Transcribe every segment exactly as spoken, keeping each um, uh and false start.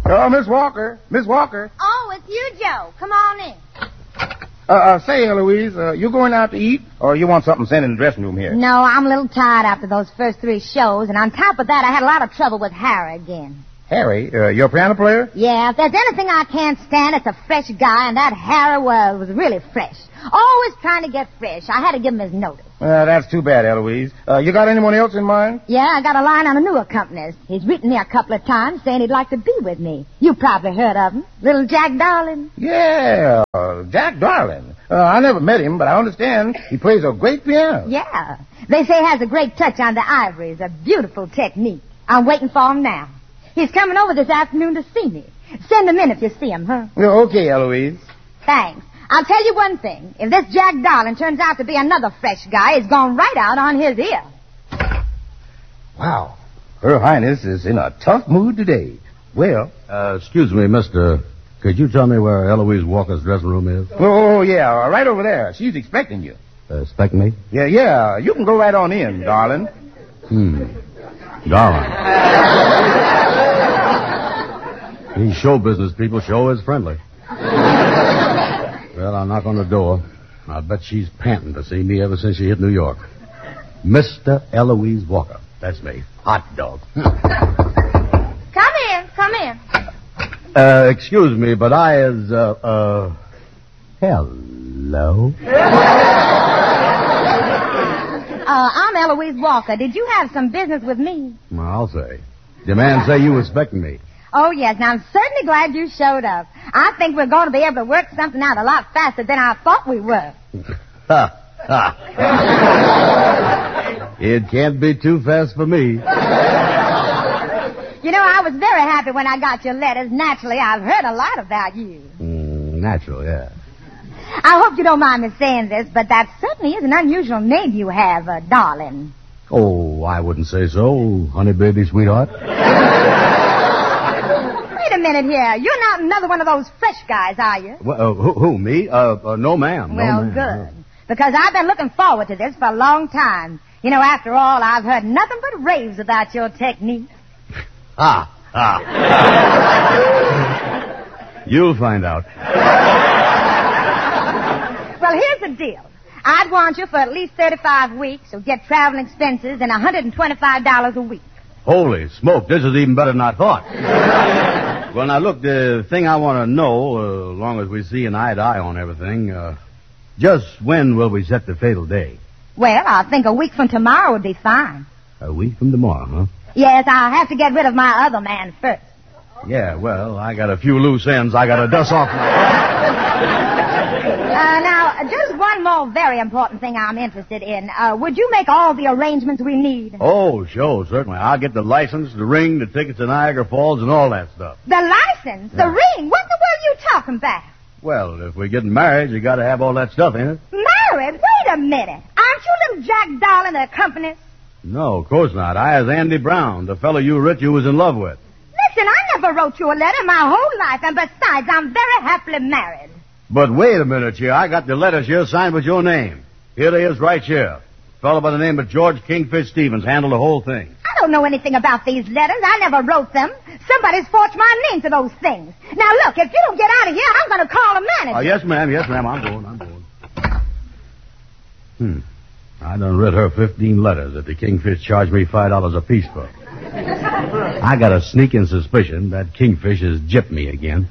Oh, Miss Walker. Miss Walker. Oh, it's you, Joe. Come on in. Uh, uh, say, Eloise, uh, you going out to eat, or you want something sent in the dressing room here? No, I'm a little tired after those first three shows, and on top of that, I had a lot of trouble with Harry again. Harry, uh, your piano player? Yeah, if there's anything I can't stand, it's a fresh guy, and that Harry was, was really fresh. Always trying to get fresh. I had to give him his notice. Uh, that's too bad, Eloise. Uh, you got anyone else in mind? Yeah, I got a line on a new accompanist. He's written me a couple of times saying he'd like to be with me. You probably heard of him. Little Jack Darling. Yeah, uh, Jack Darling. Uh, I never met him, but I understand he plays a great piano. Yeah. They say he has a great touch on the ivories, a beautiful technique. I'm waiting for him now. He's coming over this afternoon to see me. Send him in if you see him, huh? Yeah, okay, Eloise. Thanks. I'll tell you one thing. If this Jack Darling turns out to be another fresh guy, he's gone right out on his ear. Wow. Her Highness is in a tough mood today. Well... Uh, excuse me, mister. Could you tell me where Eloise Walker's dressing room is? Oh, yeah, right over there. She's expecting you. Uh, expect me? Yeah, yeah. You can go right on in, darling. Hmm. Darling. These show business people show is friendly. Well, I'll knock on the door. I'll bet she's panting to see me ever since she hit New York. Mister Eloise Walker. That's me. Hot dog. Come in, come in. Uh, excuse me, but I is, uh, uh... Hello? Uh, I'm Eloise Walker. Did you have some business with me? Well, I'll say. The man say you was expecting me. Oh, yes. Now, I'm certainly glad you showed up. I think we're going to be able to work something out a lot faster than I thought we were. Ha, ha. It can't be too fast for me. You know, I was very happy when I got your letters. Naturally, I've heard a lot about you. Mm, natural, yeah. I hope you don't mind me saying this, but that certainly is an unusual name you have, uh, Darling. Oh, I wouldn't say so, honey baby, sweetheart. Wait a minute here. You're not another one of those fresh guys, are you? Well, uh, who, who, me? Uh, uh, no, ma'am. Well, no, ma'am. good. Because I've been looking forward to this for a long time. You know, after all, I've heard nothing but raves about your technique. Ah, ah. You'll find out. Well, here's the deal. I'd want you for at least thirty-five weeks, so get travel expenses and one hundred twenty-five dollars a week. Holy smoke, this is even better than I thought. Well, now, look, the thing I want to know, uh, as long as we see an eye to eye on everything, uh, just when will we set the fatal day? Well, I think a week from tomorrow would be fine. A week from tomorrow, huh? Yes, I'll have to get rid of my other man first. Yeah, well, I got a few loose ends I got to dust off. Uh, now, just one more very important thing I'm interested in. Uh, would you make all the arrangements we need? Oh, sure, certainly. I'll get the license, the ring, the tickets to Niagara Falls, and all that stuff. The license? The Yeah. ring? What in the world are you talking about? Well, if we're getting married, you got to have all that stuff, ain't it? Married? Wait a minute. Aren't you little Jack Darling, the accompanist? No, of course not. I is Andy Brown, the fellow you rich you was in love with. Listen, I never wrote you a letter my whole life, and besides, I'm very happily married. But wait a minute here. I got the letters here signed with your name. Here they is right here. A fellow by the name of George Kingfish Stevens handled the whole thing. I don't know anything about these letters. I never wrote them. Somebody's forged my name to those things. Now, look, if you don't get out of here, I'm going to call a manager. Oh, yes, ma'am. Yes, ma'am. I'm going. I'm going. Hmm. I done read her fifteen letters that the Kingfish charged me five dollars apiece for. I got a sneaking suspicion that Kingfish has gypped me again.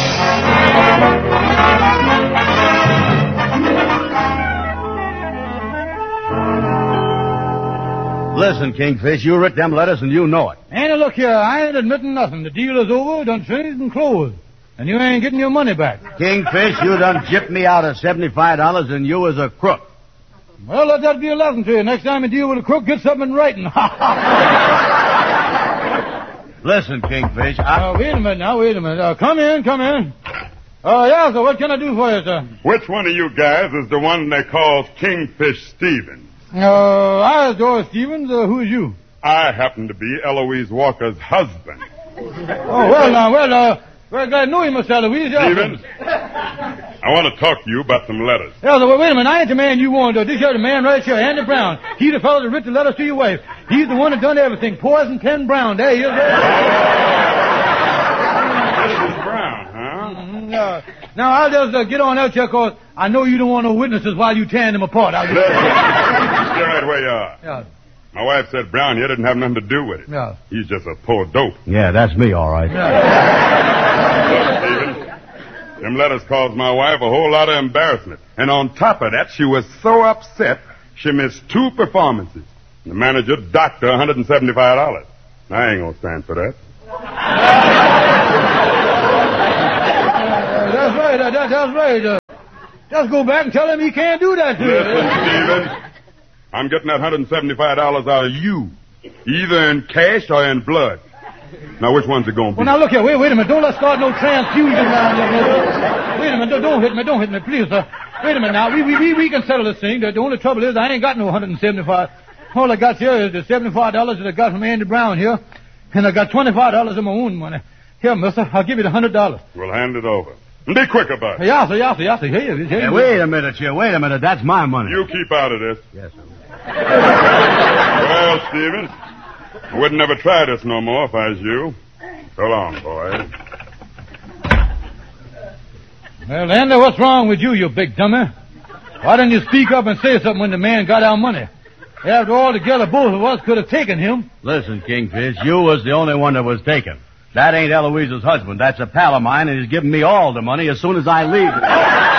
Listen, Kingfish, you writ them letters and you know it. Andy, look here, I ain't admitting nothing. The deal is over, done finished and closed. And you ain't getting your money back. Kingfish, you done gypped me out of seventy-five dollars and you was a crook. Well, let that be a lesson to you. Next time you deal with a crook, get something in writing. Listen, Kingfish, I... Uh, wait a minute now, wait a minute. Uh, come in, come in. Uh, yeah, so what can I do for you, sir? Which one of you guys is the one they call Kingfish Stevens? Uh, I is Doris Stevens. Uh, who is you? I happen to be Eloise Walker's husband. Oh, well, now, well, uh, well, glad to know you, Mister Eloise. Yeah. Stevens, I want to talk to you about some letters. Yeah, so, wait a minute. I ain't the man you want. Uh, this here's the man right here, Andy Brown. He's the fellow that writ the letters to your wife. He's the one that done everything. Poison Ken Brown. There he is. Now, I'll just uh, get on out here, because I know you don't want no witnesses while you tearing them apart. I'll just... Stay right where you are. Yeah. My wife said Brown here didn't have nothing to do with it. Yeah. He's just a poor dope. Yeah, that's me, all right. Stephen, them letters caused my wife a whole lot of embarrassment. And on top of that, she was so upset, she missed two performances. The manager docked her one hundred seventy-five dollars. I ain't gonna stand for that. Uh, that's right, uh, that, that's right. Uh, just go back and tell him he can't do that to you. Listen, Stephen, I'm getting that one hundred seventy-five dollars out of you, either in cash or in blood. Now, which one's it going to be? Well, now, look here. Wait, wait a minute. Don't let's start no transfusion around here. Wait a minute. Don't, don't hit me. Don't hit me, please, sir. Wait a minute now. We, we, we, we can settle this thing. The, the only trouble is I ain't got no one hundred seventy-five. All I got here is the seventy-five dollars that I got from Andy Brown here. And I got twenty-five dollars of my own money. Here, mister, I'll give you the one hundred dollars. We'll hand it over. And be quick about it. Yeah, sir, yeah, sir, yeah, sir. Here, here, here. Hey, wait a minute, you. Wait a minute. That's my money. You keep out of this. Yes, sir. Well, Stephen, I wouldn't never try this no more if I was you. So long, boy. Well, Andy, what's wrong with you, you big dummy? Why didn't you speak up and say something when the man got our money? After all, together, both of us could have taken him. Listen, Kingfish, you was the only one that was taken. That ain't Eloise's husband. That's a pal of mine, and he's giving me all the money as soon as I leave.